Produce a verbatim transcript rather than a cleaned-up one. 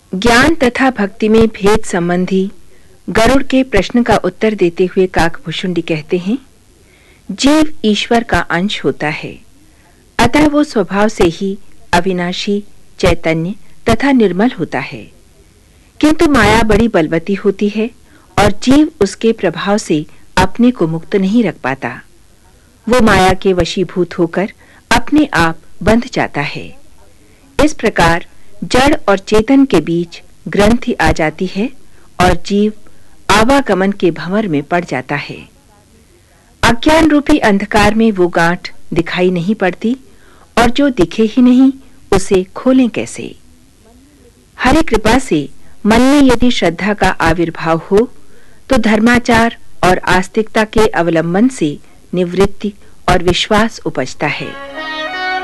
ज्ञान तथा भक्ति में भेद संबंधी गरुड़ के प्रश्न का उत्तर देते हुए काकभुशुंडी कहते हैं, जीव ईश्वर का अंश होता है, अतः वो स्वभाव से ही अविनाशी, चैतन्य तथा निर्मल होता है। किंतु माया बड़ी बलवती होती है और जीव उसके प्रभाव से अपने को मुक्त नहीं रख पाता। वो माया के वशीभूत होकर अपने आप बंध जाता है। इस प्रकार जड़ और चेतन के बीच ग्रंथि आ जाती है और जीव आवागमन के भंवर में पड़ जाता है। अज्ञान रूपी अंधकार में वो गांठ दिखाई नहीं पड़ती और जो दिखे ही नहीं उसे खोलें कैसे। हरि कृपा से मन में यदि श्रद्धा का आविर्भाव हो तो धर्माचार और आस्तिकता के अवलंबन से निवृत्ति और विश्वास उपजता है।